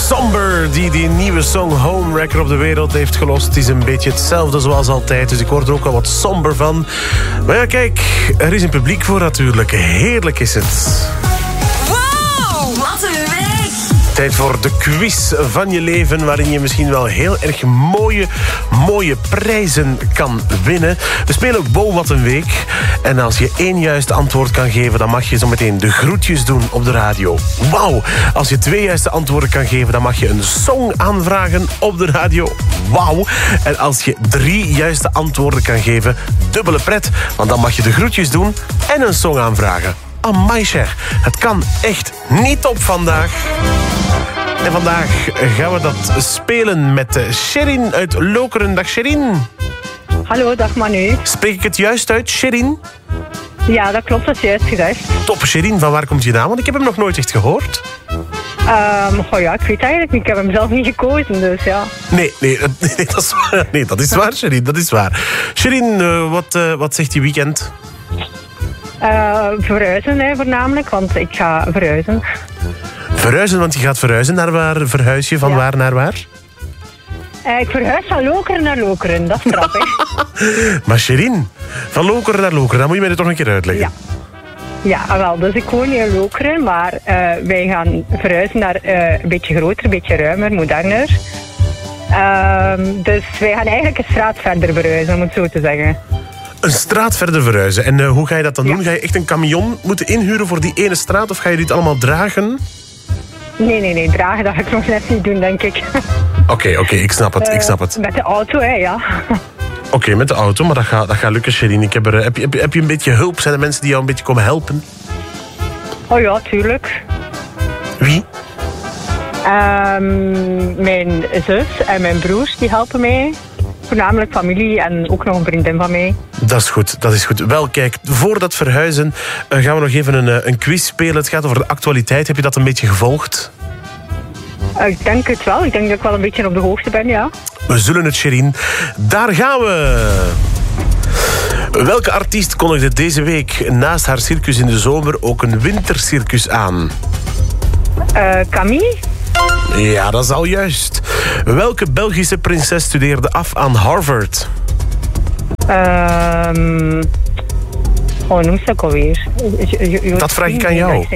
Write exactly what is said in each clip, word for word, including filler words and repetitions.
Somber, die die nieuwe song Homewrecker op de wereld heeft gelost. Het is een beetje hetzelfde zoals altijd, dus ik word er ook wel wat somber van. Maar ja, kijk, er is een publiek voor natuurlijk. Heerlijk is het. Wow, wat een week! Tijd voor de quiz van je leven, waarin je misschien wel heel erg mooie, mooie prijzen kan winnen. We spelen ook Bo wat een week. En als je één juist antwoord kan geven, dan mag je zo meteen de groetjes doen op de radio. Wauw! Als je twee juiste antwoorden kan geven, dan mag je een song aanvragen op de radio. Wauw! En als je drie juiste antwoorden kan geven, dubbele pret. Want dan mag je de groetjes doen en een song aanvragen. Amai zeg, het kan echt niet op vandaag. En vandaag gaan we dat spelen met Sherin uit Lokeren. Dag Sherin. Hallo, dag Manu. Spreek ik het juist uit, Sherin? Ja, dat klopt, dat is juist gezegd. Top, Sherin, van waar komt je naam? Want ik heb hem nog nooit echt gehoord. Um, oh ja, ik weet eigenlijk niet. Ik heb hem zelf niet gekozen, dus ja. Nee, nee, nee, dat, is waar. nee dat is waar, Sherin, dat is waar. Sherin, uh, wat, uh, wat zegt die weekend? Uh, verhuizen, hè, voornamelijk, want ik ga verhuizen. Verhuizen, want je gaat verhuizen. Naar waar verhuis je? Van ja. waar naar waar? Uh, ik verhuis van Lokeren naar Lokeren, dat is grappig. Maar Sherin, van Lokeren naar Lokeren, dan moet je mij dat toch een keer uitleggen. Ja. Ja, wel, dus ik woon in Lokeren, maar uh, wij gaan verhuizen naar uh, een beetje groter, een beetje ruimer, moderner. Uh, dus wij gaan eigenlijk een straat verder verhuizen, om het zo te zeggen. Een straat verder verhuizen. En uh, hoe ga je dat dan ja. doen? Ga je echt een camion moeten inhuren voor die ene straat? Of ga je dit allemaal dragen? Nee, nee, nee. Dragen dat ga ik nog net niet doen, denk ik. Oké, okay, oké. Okay, ik snap het. Ik snap het. Uh, met de auto, hè, ja. Oké, okay, met de auto. Maar dat gaat, dat gaat lukken, Sherin. Ik heb, er, heb, je, heb, je, heb je een beetje hulp? Zijn er mensen die jou een beetje komen helpen? Oh ja, tuurlijk. Wie? Um, mijn zus en mijn broers, die helpen mij. Voornamelijk familie en ook nog een vriendin van mij. Dat is goed, dat is goed. Wel, kijk, voor dat verhuizen uh, gaan we nog even een, een quiz spelen. Het gaat over de actualiteit. Heb je dat een beetje gevolgd? Uh, ik denk het wel. Ik denk dat ik wel een beetje op de hoogte ben, ja. We zullen het, Sherin. Daar gaan we! Welke artiest kondigde deze week naast haar circus in de zomer ook een wintercircus aan? Uh, Camille? Ja, dat is al juist. Welke Belgische prinses studeerde af aan Harvard? Um, oh, noem ze ook alweer. Dat vraag ik aan jou.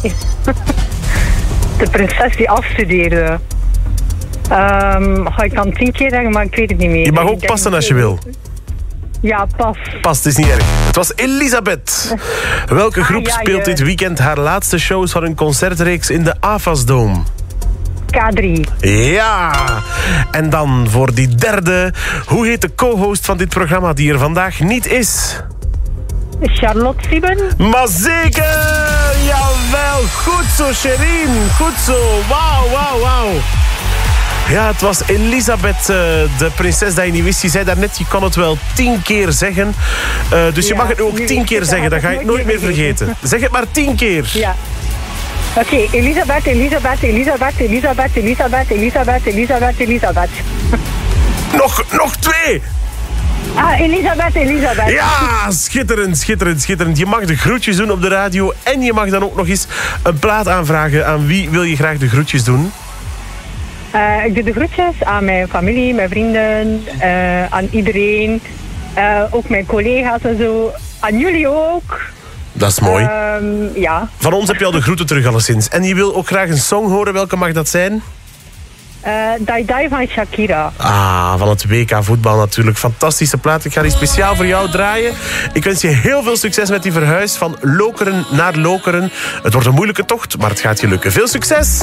De prinses die afstudeerde. Um, ik kan tien keer zeggen, maar ik weet het niet meer. Je mag ook passen als je wil. Ja, pas. Pas, het is niet erg. Het was Elisabeth. Welke groep ah, ja, speelt je... dit weekend haar laatste shows van een concertreeks in de Avasdome? K drie. Ja! En dan voor die derde. Hoe heet de co-host van dit programma die er vandaag niet is? Charlotte Sieben. Maar zeker! Jawel! Goed zo, Sherin! Goed zo! Wauw, wauw, wauw! Ja, het was Elisabeth, uh, de prinses dat je niet wist. Die zei daarnet, je kan het wel tien keer zeggen. Uh, dus je ja, mag het nu ook tien keer zeggen. Dat ga je nooit meer vergeten. Zeg het maar tien keer. Ja. Oké, okay, Elisabeth, Elisabeth, Elisabeth, Elisabeth, Elisabeth, Elisabeth, Elisabeth, Elisabeth. Nog, nog twee! Ah, Elisabeth, Elisabeth. Ja, schitterend, schitterend, schitterend. Je mag de groetjes doen op de radio. En je mag dan ook nog eens een plaat aanvragen. Aan wie wil je graag de groetjes doen? Uh, ik doe de groetjes aan mijn familie, mijn vrienden, uh, aan iedereen. Uh, ook mijn collega's en zo. Aan jullie ook. Dat is mooi. Uh, ja. Van ons heb je al de groeten terug alleszins. En je wil ook graag een song horen. Welke mag dat zijn? Uh, Die Die van Shakira. Ah, van het W K voetbal natuurlijk. Fantastische plaat. Ik ga die speciaal voor jou draaien. Ik wens je heel veel succes met die verhuis van Lokeren naar Lokeren. Het wordt een moeilijke tocht, maar het gaat je lukken. Veel succes!